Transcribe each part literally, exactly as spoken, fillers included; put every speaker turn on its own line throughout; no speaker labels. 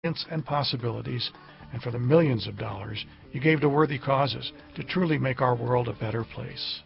and possibilities, and for the millions of dollars you gave to worthy causes to truly make our world a better place.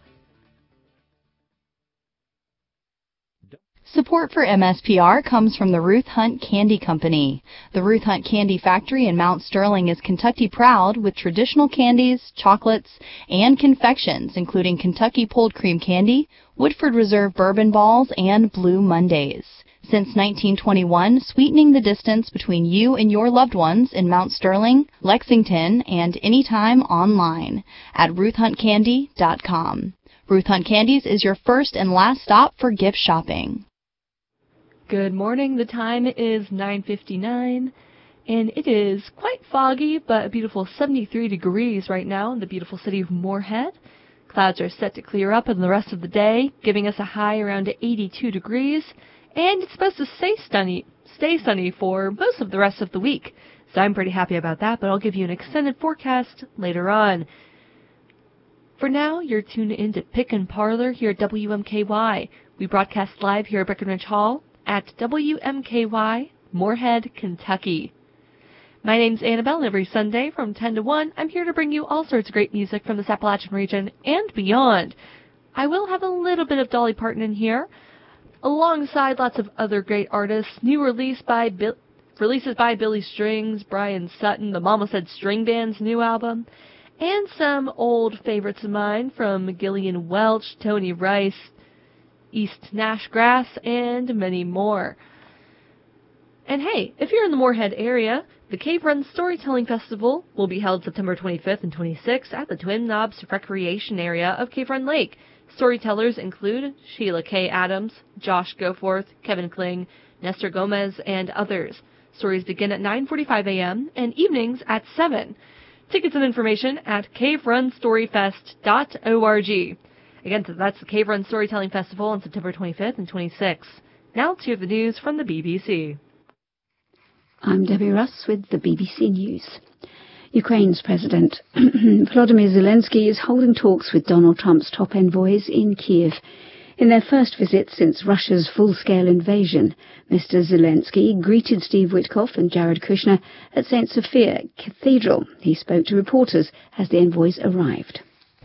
Support for M S P R comes from the Ruth Hunt Candy Company. The Ruth Hunt Candy Factory in Mount Sterling is Kentucky proud with traditional candies, chocolates, and confections, including Kentucky Pulled Cream Candy, Woodford Reserve Bourbon Balls, and Blue Mondays. Since nineteen twenty-one, sweetening the distance between you and your loved ones in Mount Sterling, Lexington, and anytime online at ruth hunt candy dot com. Ruth Hunt Candies is your first and last stop for gift shopping.
Good morning. The time is nine fifty-nine, and it is quite foggy, but a beautiful seventy-three degrees right now in the beautiful city of Moorhead. Clouds are set to clear up in the rest of the day, giving us a high around eighty-two degrees. And it's supposed to stay sunny, stay sunny for most of the rest of the week. So I'm pretty happy about that, but I'll give you an extended forecast later on. For now, you're tuned in to Pick and Parlor here at W M K Y. We broadcast live here at Breckenridge Hall at W M K Y, Moorhead, Kentucky. My name's Annabelle, and every Sunday from ten to one, I'm here to bring you all sorts of great music from this Appalachian region and beyond. I will have a little bit of Dolly Parton in here, alongside lots of other great artists, new release by Bi- releases by Billy Strings, Brian Sutton, the Mama Said String Band's new album, and some old favorites of mine from Gillian Welch, Tony Rice, East Nash Grass, and many more. And hey, if you're in the Moorhead area, the Cave Run Storytelling Festival will be held September twenty-fifth and twenty-sixth at the Twin Knobs Recreation Area of Cave Run Lake. Storytellers include Sheila K. Adams, Josh Goforth, Kevin Kling, Nestor Gomez, and others. Stories begin at nine forty-five a.m. and evenings at seven. Tickets and information at cave run story fest dot org. Again, that's the Cave Run Storytelling Festival on September twenty-fifth and twenty-sixth. Now let's hear the news from the B B C.
I'm Debbie Russ with the B B C News. Ukraine's President Volodymyr Zelensky is holding talks with Donald Trump's top envoys in Kiev. In their first visit since Russia's full-scale invasion, Mister Zelensky greeted Steve Witkoff and Jared Kushner at Saint Sophia Cathedral. He spoke to reporters as the envoys arrived.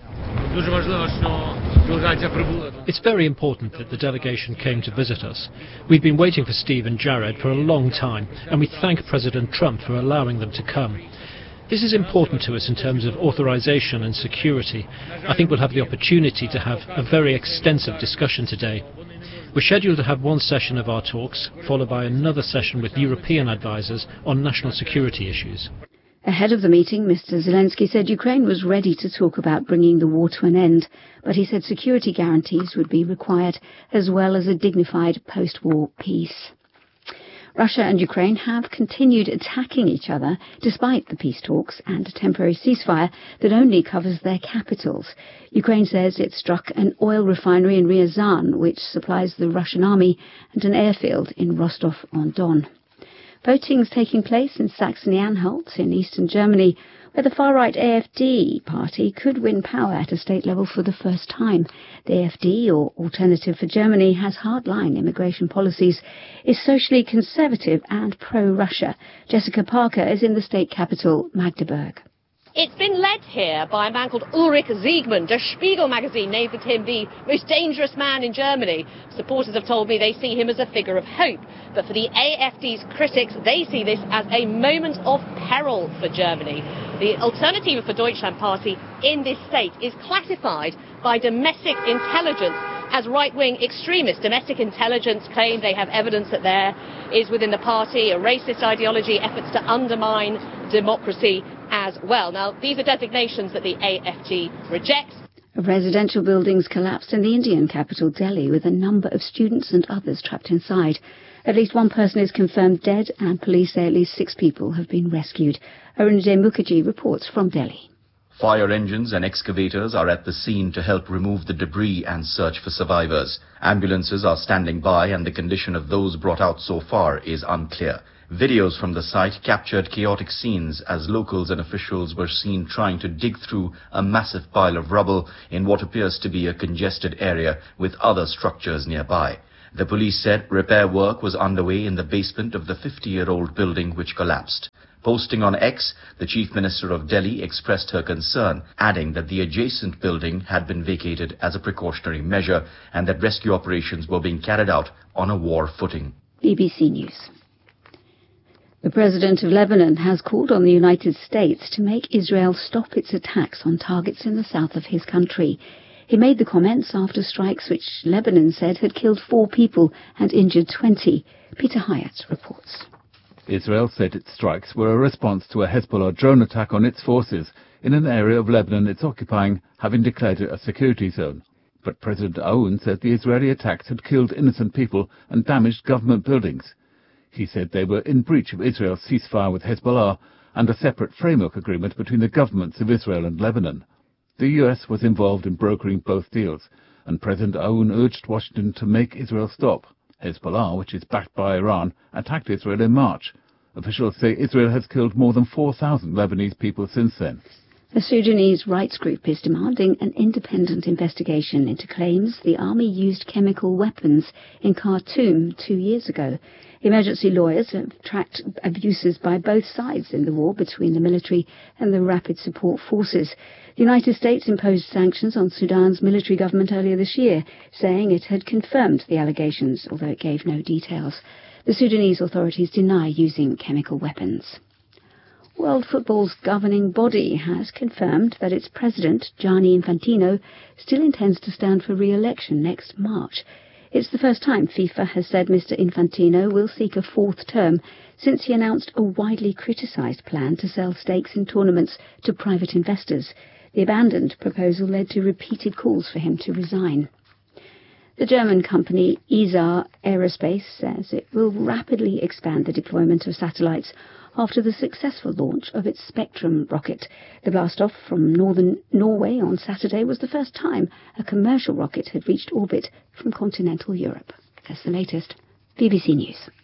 It's very important that the delegation came to visit us. We've been waiting for Steve and Jared for a long time, and we thank President Trump for allowing them to come. This is important to us in terms of authorization and security. I think we'll have the opportunity to have a very extensive discussion today. We're scheduled to have one session of our talks, followed by another session with European advisors on national security issues.
Ahead of the meeting, Mister Zelensky said Ukraine was ready to talk about bringing the war to an end, but he said security guarantees would be required, as well as a dignified post-war peace. Russia and Ukraine have continued attacking each other despite the peace talks and a temporary ceasefire that only covers their capitals. Ukraine says it struck an oil refinery in Ryazan, which supplies the Russian army, and an airfield in Rostov-on-Don. Voting is taking place in Saxony-Anhalt in eastern Germany, where the far-right A F D party could win power at a state level for the first time. The A F D, or Alternative for Germany, has hardline immigration policies, is socially conservative and pro-Russia. Jessica Parker is in the state capital, Magdeburg.
It's been led here by a man called Ulrich Siegmund. Der Spiegel magazine named him the most dangerous man in Germany. Supporters have told me they see him as a figure of hope. But for the A F D's critics, they see this as a moment of peril for Germany. The Alternative for Deutschland party in this state is classified by domestic intelligence as right-wing extremists. Domestic intelligence claim they have evidence that there is within the party a racist ideology, efforts to undermine democracy as well. Now, these are designations that the A F D rejects.
Residential buildings collapsed in the Indian capital, Delhi, with a number of students and others trapped inside. At least one person is confirmed dead, and police say at least six people have been rescued. Arunajay Mukherjee reports from Delhi.
Fire engines and excavators are at the scene to help remove the debris and search for survivors. Ambulances are standing by, and the condition of those brought out so far is unclear. Videos from the site captured chaotic scenes as locals and officials were seen trying to dig through a massive pile of rubble in what appears to be a congested area with other structures nearby. The police said repair work was underway in the basement of the fifty-year-old building which collapsed. Posting on X, the Chief Minister of Delhi expressed her concern, adding that the adjacent building had been vacated as a precautionary measure and that rescue operations were being carried out on a war footing.
B B C News. The President of Lebanon has called on the United States to make Israel stop its attacks on targets in the south of his country. He made the comments after strikes which Lebanon said had killed four people and injured twenty. Peter Hyatt reports.
Israel said its strikes were a response to a Hezbollah drone attack on its forces in an area of Lebanon it's occupying, having declared it a security zone. But President Aoun said the Israeli attacks had killed innocent people and damaged government buildings. He said they were in breach of Israel's ceasefire with Hezbollah and a separate framework agreement between the governments of Israel and Lebanon. The U S was involved in brokering both deals, and President Aoun urged Washington to make Israel stop. Hezbollah, which is backed by Iran, attacked Israel in March. Officials say Israel has killed more than four thousand Lebanese people since then.
A Sudanese rights group is demanding an independent investigation into claims the army used chemical weapons in Khartoum two years ago. Emergency lawyers have tracked abuses by both sides in the war between the military and the Rapid Support Forces. The United States imposed sanctions on Sudan's military government earlier this year, saying it had confirmed the allegations, although it gave no details. The Sudanese authorities deny using chemical weapons. World Football's governing body has confirmed that its president, Gianni Infantino, still intends to stand for re-election next March. It's the first time FIFA has said Mister Infantino will seek a fourth term since he announced a widely criticised plan to sell stakes in tournaments to private investors. The abandoned proposal led to repeated calls for him to resign. The German company E S A Aerospace says it will rapidly expand the deployment of satellites after the successful launch of its Spectrum rocket. The blast-off from northern Norway on Saturday was the first time a commercial rocket had reached orbit from continental Europe. That's the latest. B B C News.